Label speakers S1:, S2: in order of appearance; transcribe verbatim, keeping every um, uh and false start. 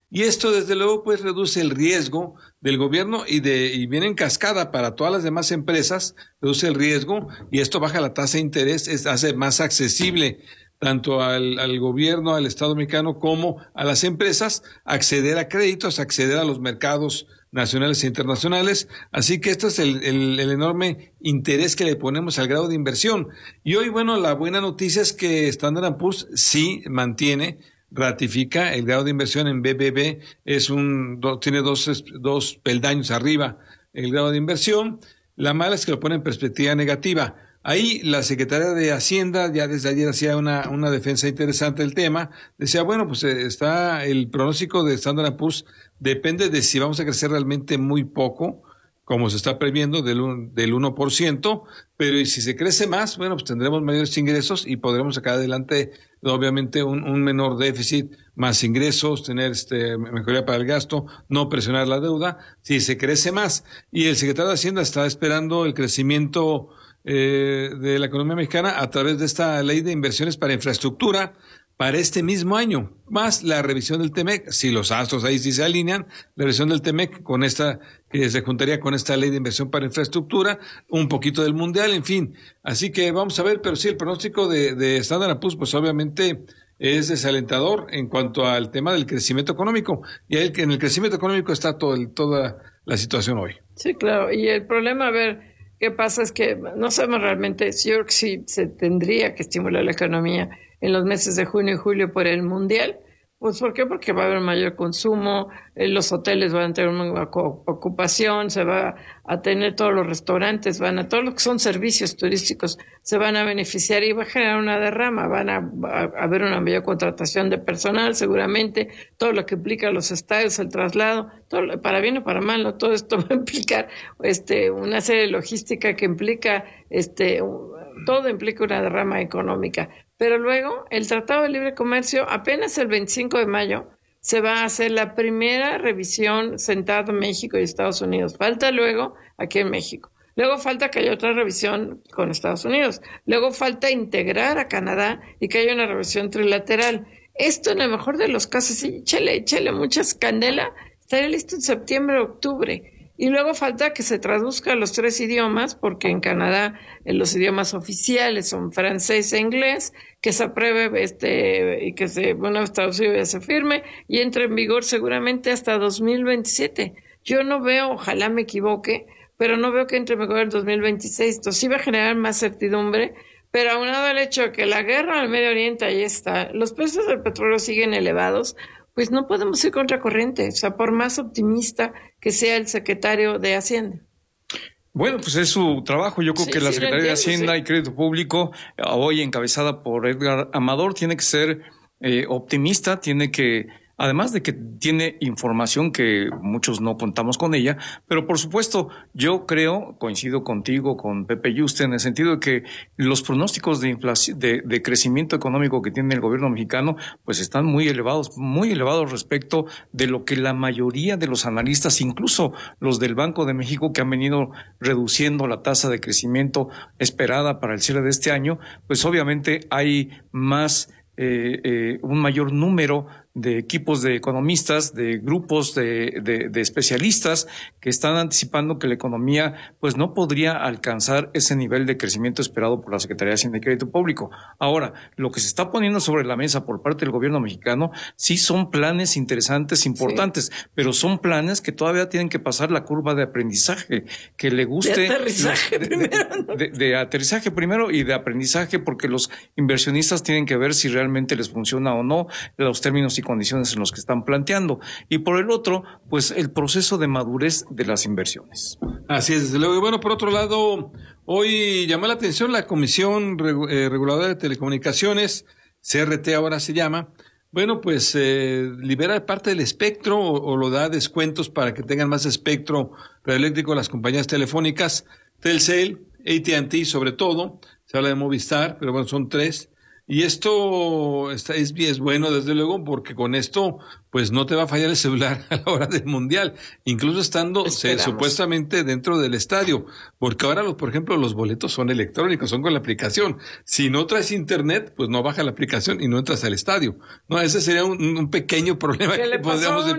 S1: Y esto, desde luego, pues reduce el riesgo del gobierno y de y viene en cascada para todas las demás empresas, reduce el riesgo y esto baja la tasa de interés, es, hace más accesible tanto al, al gobierno, al Estado mexicano, como a las empresas, acceder a créditos, acceder a los mercados nacionales e internacionales. Así que este es el, el, el enorme interés que le ponemos al grado de inversión. Y hoy, bueno, la buena noticia es que Standard and Poor's sí mantiene, ratifica el grado de inversión en B B B, es un, do, tiene dos, dos peldaños arriba el grado de inversión. La mala es que lo pone en perspectiva negativa. Ahí la Secretaría de Hacienda ya desde ayer hacía una, una defensa interesante del tema. Decía, bueno, pues está el pronóstico de Standard and Poor's, depende de si vamos a crecer realmente muy poco, como se está previendo, del, del uno por ciento, pero y si se crece más, bueno, pues tendremos mayores ingresos y podremos sacar adelante, obviamente, un, un menor déficit, más ingresos, tener este mejoría para el gasto, no presionar la deuda, si se crece más. Y el secretario de Hacienda está esperando el crecimiento Eh, de la economía mexicana a través de esta ley de inversiones para infraestructura para este mismo año, más la revisión del TEMEC, si los astros ahí sí se alinean, la revisión del TEMEC con esta, que se juntaría con esta ley de inversión para infraestructura, un poquito del mundial, en fin. Así que vamos a ver, pero sí, el pronóstico de, de Standard and Poor's, pues obviamente es desalentador en cuanto al tema del crecimiento económico, y ahí en el crecimiento económico está todo el, toda la situación hoy.
S2: Sí, claro, y el problema, a ver, ¿qué pasa? Es que no sabemos realmente, yo creo que sí se tendría que estimular la economía en los meses de junio y julio por el mundial. Pues ¿por qué? Porque va a haber mayor consumo, eh, los hoteles van a tener una ocupación, se va a tener todos los restaurantes, van a, todos los que son servicios turísticos se van a beneficiar y va a generar una derrama, van a, a, a haber una mayor contratación de personal seguramente, todo lo que implica los estadios, el traslado, todo, para bien o para mal, ¿no? Todo esto va a implicar este, una serie de logística que implica, este, todo implica una derrama económica. Pero luego, el Tratado de Libre Comercio, apenas el veinticinco de mayo, se va a hacer la primera revisión sentado México y Estados Unidos. Falta luego aquí en México. Luego falta que haya otra revisión con Estados Unidos. Luego falta integrar a Canadá y que haya una revisión trilateral. Esto, en el mejor de los casos, sí, échale, échale muchas candela, estaría listo en septiembre, octubre. Y luego falta que se traduzca a los tres idiomas, porque en Canadá eh, los idiomas oficiales son francés e inglés, que se apruebe este y que se, bueno, Estados Unidos ya se firme y entre en vigor seguramente hasta dos mil veintisiete. Yo no veo, ojalá me equivoque, pero no veo que entre en vigor el dos mil veintiséis. Esto sí va a generar más certidumbre, pero aunado al hecho de que la guerra en el Medio Oriente ahí está, los precios del petróleo siguen elevados, pues no podemos ir contracorriente, o sea, por más optimista que sea el secretario de Hacienda.
S3: Bueno, pues es su trabajo. Yo creo sí, que la
S2: sí,
S3: Secretaría
S2: entiendo,
S3: de Hacienda
S2: sí.
S3: y Crédito Público, hoy encabezada por Edgar Amador, tiene que ser eh, optimista, tiene que, además de que tiene información que muchos no contamos con ella, pero por supuesto yo creo, coincido contigo, con Pepe Yuste, en el sentido de que los pronósticos de inflación, de, de crecimiento económico que tiene el gobierno mexicano, pues están muy elevados, muy elevados respecto de lo que la mayoría de los analistas, incluso los del Banco de México, que han venido reduciendo la tasa de crecimiento esperada para el cierre de este año, pues obviamente hay más, eh, eh, un mayor número de equipos de economistas, de grupos de, de, de especialistas que están anticipando que la economía pues no podría alcanzar ese nivel de crecimiento esperado por la Secretaría de Hacienda y Crédito Público. Ahora, lo que se está poniendo sobre la mesa por parte del gobierno mexicano sí son planes interesantes, importantes, sí, pero son planes que todavía tienen que pasar la curva de aprendizaje, que le guste.
S2: De aterrizaje
S3: de,
S2: primero.
S3: De, de, de, de aterrizaje primero y de aprendizaje, porque los inversionistas tienen que ver si realmente les funciona o no los términos y condiciones en los que están planteando. Y por el otro, pues el proceso de madurez de las inversiones.
S1: Así es, desde luego. Y bueno, por otro lado, hoy llamó la atención la Comisión Reguladora de Telecomunicaciones, C R T ahora se llama. Bueno, pues eh, libera parte del espectro o, o lo da descuentos para que tengan más espectro radioeléctrico las compañías telefónicas, Telcel, A T and T sobre todo, se habla de Movistar, pero bueno, son tres. Y esto está, es, es bueno, desde luego, porque con esto, pues no te va a fallar el celular a la hora del mundial, incluso estando se, supuestamente dentro del estadio, porque ahora, los, por ejemplo, los boletos son electrónicos, son con la aplicación. Si no traes internet, pues no baja la aplicación y no entras al estadio. No, ese sería un, un pequeño problema que podríamos